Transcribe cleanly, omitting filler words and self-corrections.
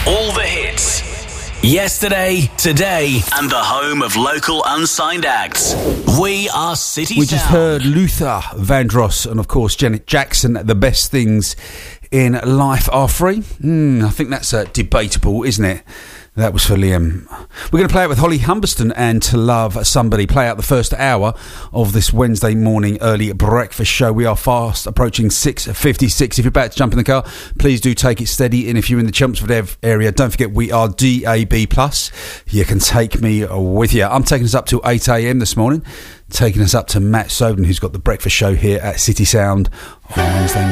All the hits. Yesterday, today, and the home of local unsigned acts. We are City Sound. We just heard Luther Vandross and, of course, Janet Jackson. The best things in life are free. I think that's debatable, isn't it? That was for Liam. We're going to play it with Holly Humberston and To Love Somebody. Play out the first hour of this Wednesday morning early breakfast show. We are fast approaching 6:56. If you're about to jump in the car, please do take it steady. And if you're in the Chelmsford area, don't forget we are DAB+. You can take me with you. I'm taking us up till 8 a.m. this morning. Taking us up to Matt Soden, who's got the breakfast show here at City Sound on Wednesday